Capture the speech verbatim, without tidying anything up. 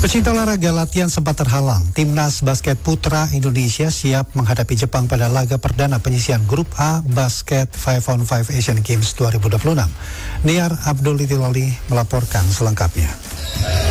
Pecinta olahraga latihan sempat terhalang. Timnas basket putra Indonesia siap menghadapi Jepang pada laga perdana penyisian Grup A Basket lima on lima Asian Games dua ribu dua puluh enam. Niar Abdul Itiloli melaporkan selengkapnya.